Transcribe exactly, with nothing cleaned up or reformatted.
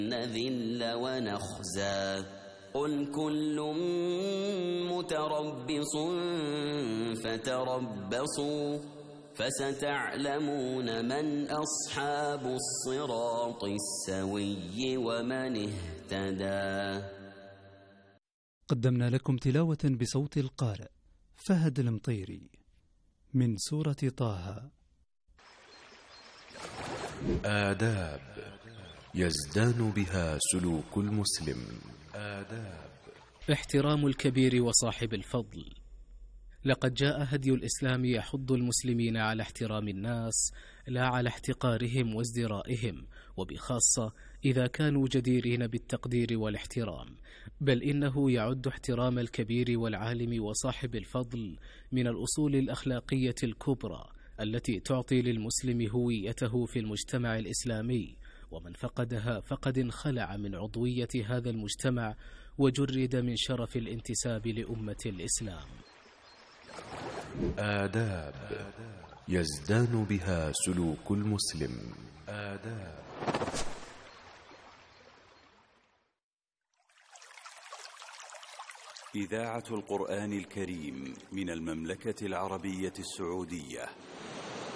نذل ونخزى قل كل متربص فتربصوا فستعلمون من أصحاب الصراط السوي ومن اهتدى. قدمنا لكم تلاوة بصوت القارئ فهد المطيري من سورة طه. آداب يزدان بها سلوك المسلم. آداب احترام الكبير وصاحب الفضل. لقد جاء هدي الإسلام يحض المسلمين على احترام الناس لا على احتقارهم وازدرائهم، وبخاصة إذا كانوا جديرين بالتقدير والاحترام، بل إنه يعد احترام الكبير والعالم وصاحب الفضل من الأصول الأخلاقية الكبرى التي تعطي للمسلم هويته في المجتمع الإسلامي، ومن فقدها فقد انخلع من عضوية هذا المجتمع وجرد من شرف الانتساب لأمة الإسلام. آداب يزدان بها سلوك المسلم. آداب إذاعة القرآن الكريم من المملكة العربية السعودية.